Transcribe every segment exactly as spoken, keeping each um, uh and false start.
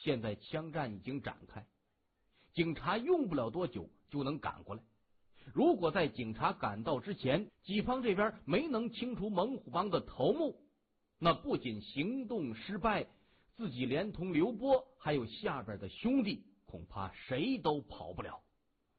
现在枪战已经展开，警察用不了多久就能赶过来。如果在警察赶到之前，己方这边没能清除猛虎帮的头目，那不仅行动失败，自己连同刘波还有下边的兄弟，恐怕谁都跑不了。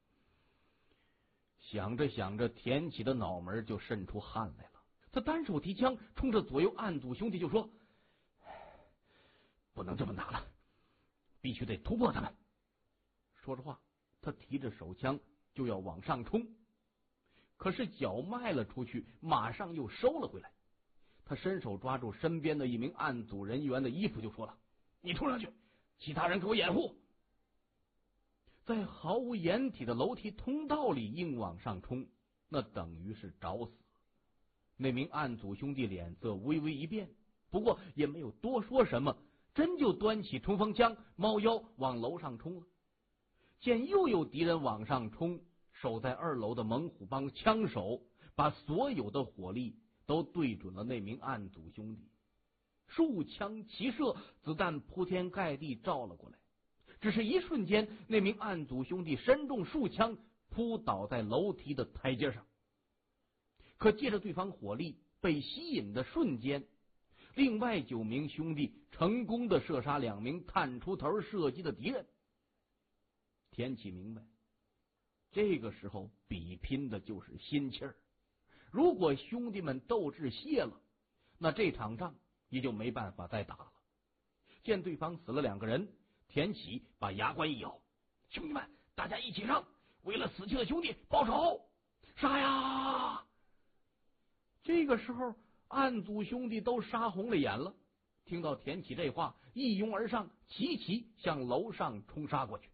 想着想着，田启的脑门就渗出汗来了。他单手提枪，冲着左右暗组兄弟就说：“不能这么打了，必须得突破他们。”说着话，他提着手枪就要往上冲，可是脚迈了出去，马上又收了回来。他伸手抓住身边的一名暗组人员的衣服，就说了：“你冲上去，其他人给我掩护。”在毫无掩体的楼梯通道里硬往上冲，那等于是找死。那名暗组兄弟脸色微微一变，不过也没有多说什么，真就端起冲锋枪猫腰往楼上冲了。见又有敌人往上冲，守在二楼的猛虎帮枪手把所有的火力都对准了那名暗组兄弟，数枪齐射，子弹铺天盖地照了过来。只是一瞬间，那名暗组兄弟身中数枪，扑倒在楼梯的台阶上。可借着对方火力被吸引的瞬间，另外九名兄弟成功的射杀两名探出头射击的敌人。田启明白，这个时候比拼的就是心气儿。如果兄弟们斗志泄了，那这场仗也就没办法再打了。见对方死了两个人，田启把牙关一咬：“兄弟们，大家一起上，为了死去的兄弟报仇！杀呀！”这个时候，暗组兄弟都杀红了眼了，听到田启这话，一拥而上，齐齐向楼上冲杀过去。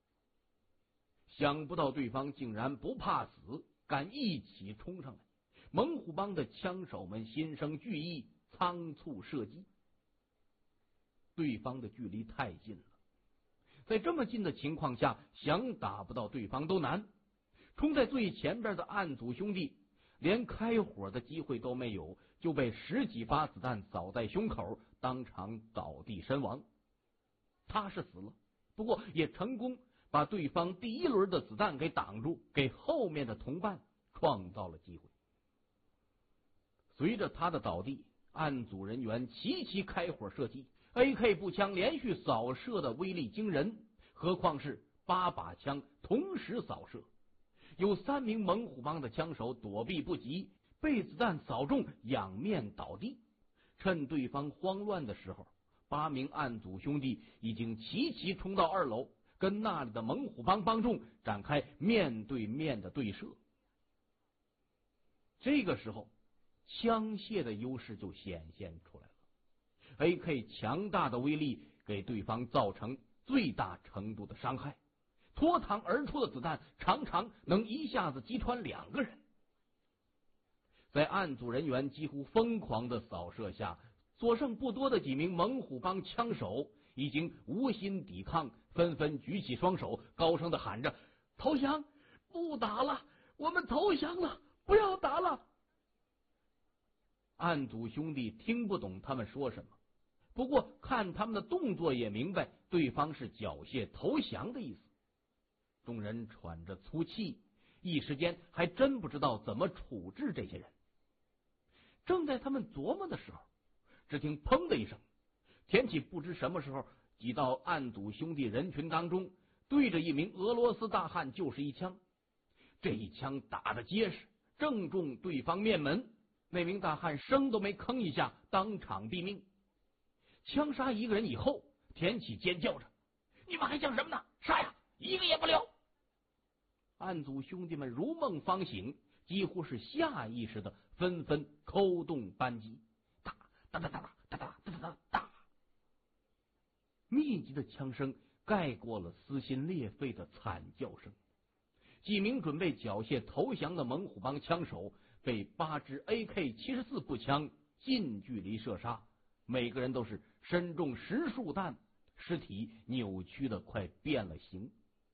想不到对方竟然不怕死，敢一起冲上来。猛虎帮的枪手们心生惧意，仓促射击。对方的距离太近了，在这么近的情况下，想打不到对方都难。冲在最前边的暗组兄弟连开火的机会都没有，就被十几发子弹扫在胸口，当场倒地身亡。他是死了，不过也成功把对方第一轮的子弹给挡住，给后面的同伴创造了机会。随着他的倒地，暗组人员齐齐开火射击， A K 步枪连续扫射的威力惊人，何况是八把枪同时扫射。有三名猛虎帮的枪手躲避不及，被子弹扫中，仰面倒地。趁对方慌乱的时候，八名暗组兄弟已经齐齐冲到二楼，跟那里的猛虎帮帮众展开面对面的对射。这个时候，枪械的优势就显现出来了。A K 强大的威力给对方造成最大程度的伤害，脱膛而出的子弹常常能一下子击穿两个人。在暗组人员几乎疯狂的扫射下，所剩不多的几名猛虎帮枪手已经无心抵抗，纷纷举起双手，高声的喊着：“投降！不打了！我们投降了！不要打了！”暗组兄弟听不懂他们说什么，不过看他们的动作也明白对方是缴械投降的意思。众人喘着粗气，一时间还真不知道怎么处置这些人。正在他们琢磨的时候，只听砰的一声，田启不知什么时候挤到暗组兄弟人群当中，对着一名俄罗斯大汉就是一枪。这一枪打得结实，正中对方面门，那名大汉声都没吭一下，当场毙命。枪杀一个人以后，田启尖叫着：“你们还想什么呢？杀呀，一个也不留！”暗组兄弟们如梦方醒，几乎是下意识的纷纷扣动扳机，哒哒哒哒哒哒哒哒哒哒，密集的枪声盖过了撕心裂肺的惨叫声。几名准备缴械投降的猛虎帮枪手被八支 A K 七十四步枪近距离射杀，每个人都是身中十数弹，尸体扭曲的快变了形。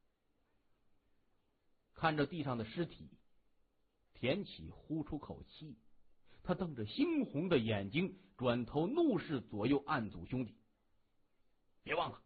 看着地上的尸体，田启呼出口气，他瞪着猩红的眼睛，转头怒视左右暗组兄弟：“别忘了，